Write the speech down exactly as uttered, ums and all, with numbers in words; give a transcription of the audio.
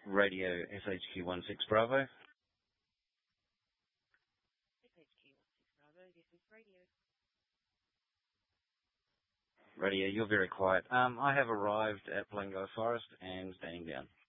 Radio S H Q one six Bravo. S H Q one six Bravo, this is radio. Radio, you're very quiet. Um, I have arrived at Palango Forest and standing down.